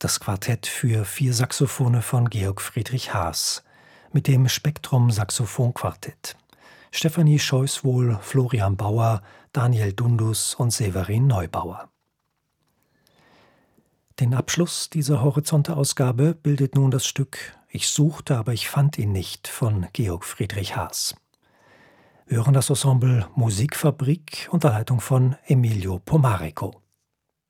Das Quartett für 4 Saxophone von Georg Friedrich Haas mit dem Spektrum Saxophon-Quartett. Stefanie Scheuswohl, Florian Bauer, Daniel Dundus und Severin Neubauer. Den Abschluss dieser Horizonte-Ausgabe bildet nun das Stück »Ich suchte, aber ich fand ihn nicht« von Georg Friedrich Haas. Wir hören das Ensemble Musikfabrik unter Leitung von Emilio Pomarico.